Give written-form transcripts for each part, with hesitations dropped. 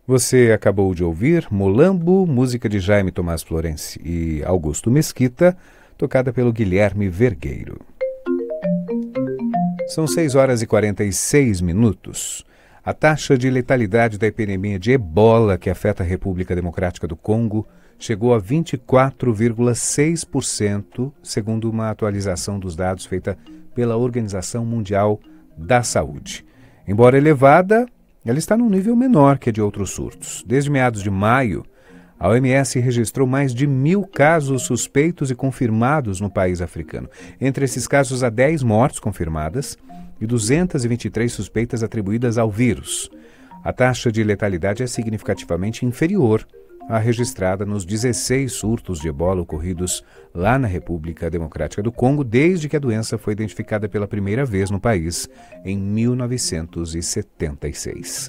Você acabou de ouvir Molambo, música de Jaime Tomás Florenci e Augusto Mesquita, tocada pelo Guilherme Vergueiro. São 6 horas e 46 minutos. A taxa de letalidade da epidemia de ebola que afeta a República Democrática do Congo chegou a 24,6%, segundo uma atualização dos dados feita pela Organização Mundial da Saúde. Embora elevada, ela está num nível menor que a de outros surtos. Desde meados de maio, a OMS registrou mais de 1.000 casos suspeitos e confirmados no país africano. Entre esses casos, há 10 mortes confirmadas e 223 suspeitas atribuídas ao vírus. A taxa de letalidade é significativamente inferior à registrada nos 16 surtos de ebola ocorridos lá na República Democrática do Congo, desde que a doença foi identificada pela primeira vez no país, em 1976.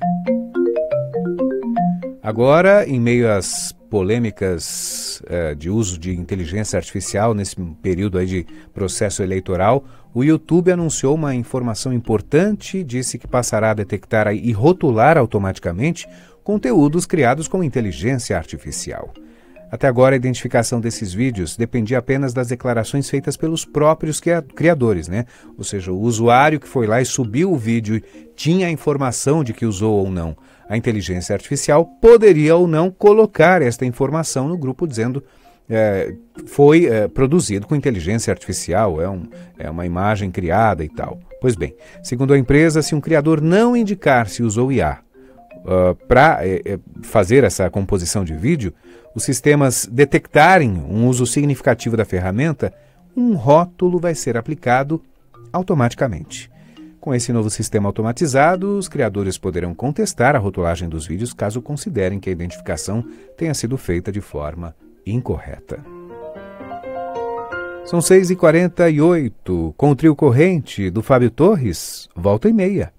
Agora, em meio às polêmicas de uso de inteligência artificial nesse período aí de processo eleitoral, o YouTube anunciou uma informação importante, disse que passará a detectar e rotular automaticamente conteúdos criados com inteligência artificial. Até agora, a identificação desses vídeos dependia apenas das declarações feitas pelos próprios criadores, né? Ou seja, o usuário que foi lá e subiu o vídeo tinha a informação de que usou ou não a inteligência artificial, poderia ou não colocar esta informação no grupo dizendo foi produzido com inteligência artificial, é uma imagem criada e tal. Pois bem, segundo a empresa, se um criador não indicar se usou IA para fazer essa composição de vídeo, os sistemas detectarem um uso significativo da ferramenta, um rótulo vai ser aplicado automaticamente. Com esse novo sistema automatizado, os criadores poderão contestar a rotulagem dos vídeos caso considerem que a identificação tenha sido feita de forma incorreta. São 6h48. Com o trio corrente do Fábio Torres, volta e meia.